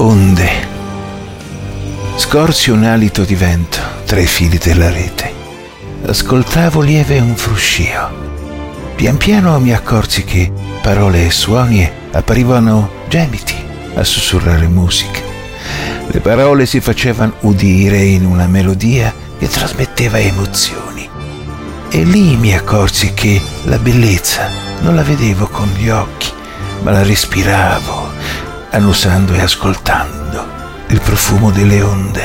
Onde. Scorsi un alito di vento tra i fili della rete. Ascoltavo lieve un fruscio. Pian piano mi accorsi che parole e suoni apparivano gemiti a sussurrare musica. Le parole si facevano udire in una melodia che trasmetteva emozioni. E lì mi accorsi che la bellezza non la vedevo con gli occhi, ma la respiravo, annusando e ascoltando il profumo delle onde.